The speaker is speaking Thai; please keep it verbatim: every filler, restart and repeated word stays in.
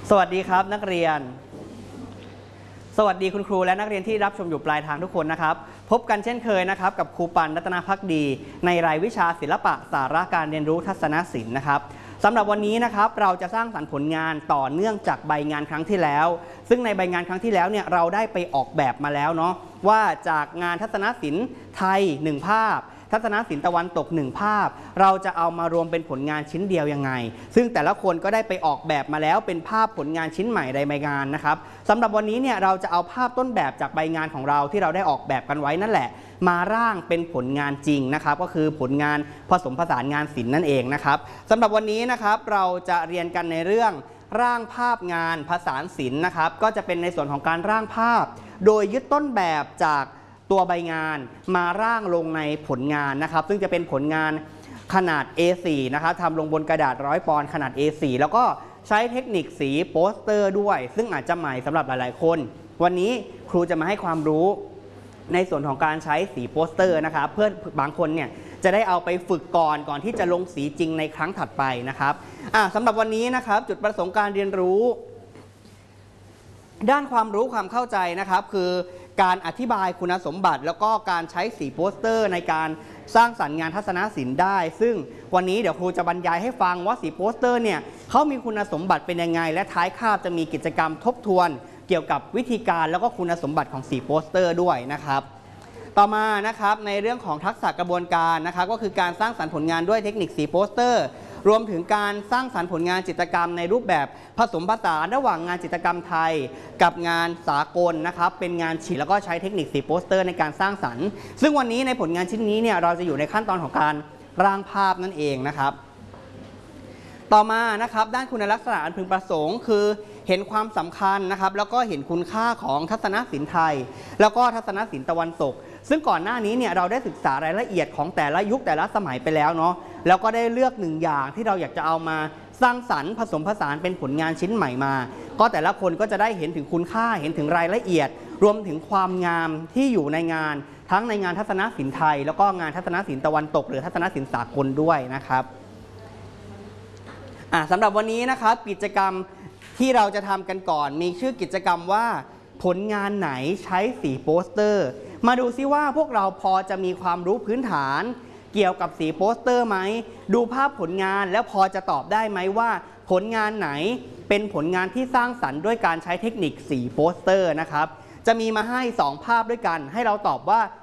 สวัสดีครับนักเรียนสวัสดีคุณครูและนักเรียนที่รับชมอยู่ปลายทางทุกคนนะครับพบกันเช่นเคยนะครับกับครูปันรัตนภักดีในรายวิชาศิลปะสาระการเรียนรู้ทัศนศิลป์นะครับสำหรับวันนี้นะครับเราจะสร้างสรรค์ผลงานต่อเนื่องจากใบงานครั้งที่แล้วซึ่งในใบงานครั้งที่แล้วเนี่ยเราได้ไปออกแบบมาแล้วเนาะว่าจากงานทัศนศิลป์ไทยหนึ่งภาพทัศนศิลป์ตะวันตกหนึ่งภาพเราจะเอามารวมเป็นผลงานชิ้นเดียวยังไงซึ่งแต่ละคนก็ได้ไปออกแบบมาแล้วเป็นภาพผลงานชิ้นใหม่ในใบงานนะครับสำหรับวันนี้เนี่ยเราจะเอาภาพต้นแบบจากใบงานของเราที่เราได้ออกแบบกันไว้นั่นแหละมาร่างเป็นผลงานจริงนะครับก็คือผลงานผสมผสานงานศิลป์นั่นเองนะครับสำหรับวันนี้นะครับเราจะเรียนกันในเรื่องร่างภาพงานผสานศิลป์นะครับก็จะเป็นในส่วนของการร่างภาพโดยยึดต้นแบบจากตัวใบงานมาร่างลงในผลงานนะครับซึ่งจะเป็นผลงานขนาด เอ โฟร์ นะครับทำลงบนกระดาษร้อยปอนด์ขนาด เอ โฟร์ แล้วก็ใช้เทคนิคสีโปสเตอร์ด้วยซึ่งอาจจะใหม่สำหรับหลายๆคนวันนี้ครูจะมาให้ความรู้ในส่วนของการใช้สีโปสเตอร์นะครับเพื่อบางคนเนี่ยจะได้เอาไปฝึกก่อนก่อนที่จะลงสีจริงในครั้งถัดไปนะครับอ่ะสำหรับวันนี้นะครับจุดประสงค์การเรียนรู้ด้านความรู้ความเข้าใจนะครับคือการอธิบายคุณสมบัติแล้วก็การใช้สีโปสเตอร์ในการสร้างสรรค์งานทัศนศิลป์ได้ซึ่งวันนี้เดี๋ยวครูจะบรรยายให้ฟังว่าสีโปสเตอร์เนี่ยเขามีคุณสมบัติเป็นยังไงและท้ายคาบจะมีกิจกรรมทบทวนเกี่ยวกับวิธีการแล้วก็คุณสมบัติของสีโปสเตอร์ด้วยนะครับต่อมานะครับในเรื่องของทักษะกระบวนการนะครับก็คือการสร้างสรรค์ผลงานด้วยเทคนิคสีโปสเตอร์รวมถึงการสร้างสรรค์ผลงานจิตรกรรมในรูปแบบผสมผสานระหว่างงานจิตรกรรมไทยกับงานสากลนะครับเป็นงานฉีดแล้วก็ใช้เทคนิคสีโปสเตอร์ในการสร้างสรรค์ซึ่งวันนี้ในผลงานชิ้นนี้เนี่ยเราจะอยู่ในขั้นตอนของการร่างภาพนั่นเองนะครับต่อมานะครับด้านคุณลักษณะอันพึงประสงค์คือเห็นความสำคัญนะครับแล้วก็เห็นคุณค่าของทัศนศิลป์ไทยแล้วก็ทัศนศิลป์ตะวันตกซึ่งก่อนหน้านี้เนี่ยเราได้ศึกษารายละเอียดของแต่ละยุคแต่ละสมัยไปแล้วเนาะแล้วก็ได้เลือกหนึ่งอย่างที่เราอยากจะเอามาสร้างสรรค์ผสมผสานเป็นผลงานชิ้นใหม่มาก็แต่ละคนก็จะได้เห็นถึงคุณค่าเห็นถึงรายละเอียดรวมถึงความงามที่อยู่ในงานทั้งในงานทัศนศิลป์ไทยแล้วก็งานทัศนศิลป์ตะวันตกหรือทัศนศิลป์สากลด้วยนะครับอ่ะสำหรับวันนี้นะครับกิจกรรมที่เราจะทำกันก่อนมีชื่อกิจกรรมว่าผลงานไหนใช้สีโปสเตอร์มาดูซิว่าพวกเราพอจะมีความรู้พื้นฐานเกี่ยวกับสีโปสเตอร์ไหมดูภาพผลงานแล้วพอจะตอบได้ไหมว่าผลงานไหนเป็นผลงานที่สร้างสรรค์ด้วยการใช้เทคนิคสีโปสเตอร์นะครับจะมีมาให้สองภาพด้วยกันให้เราตอบว่า